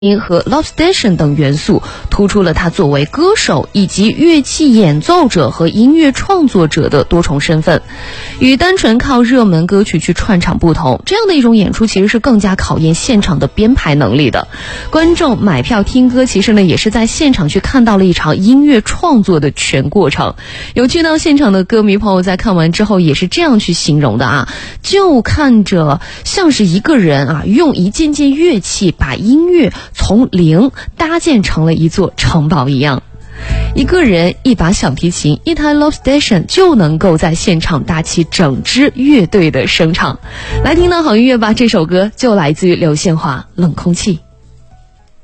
和 Love Station 等元素，突出了他作为歌手以及乐器演奏者和音乐创作者的多重身份。与单纯靠热门歌曲去串场不同，这样的一种演出其实是更加考验现场的编排能力的。观众买票听歌，其实呢也是在现场去看到了一场音乐创作的全过程。有去到现场的歌迷朋友在看完之后也是这样去形容的啊，就看着像是一个人啊，用一件件乐器把音乐从零搭建成了一座城堡一样。一个人，一把小提琴，一台 Love Station 就能够在现场搭起整支乐队的声场。来听到好音乐吧，这首歌就来自于刘宪华《冷空气》。